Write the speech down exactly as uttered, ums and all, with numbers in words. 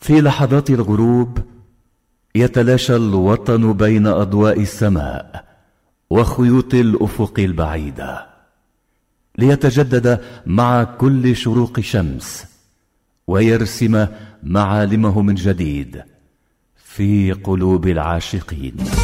في لحظات الغروب يتلاشى الوطن بين أضواء السماء وخيوط الأفق البعيدة، ليتجدد مع كل شروق شمس ويرسم معالمه من جديد في قلوب العاشقين.